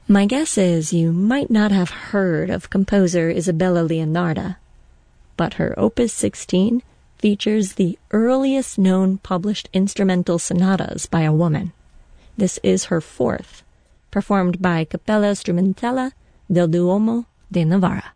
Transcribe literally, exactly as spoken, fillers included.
My guess is you might not have heard of composer Isabella Leonarda, but her Opus sixteen features the earliest known published instrumental sonatas by a woman. This is her fourth, performed by Cappella Strumentale del Duomo de Novara.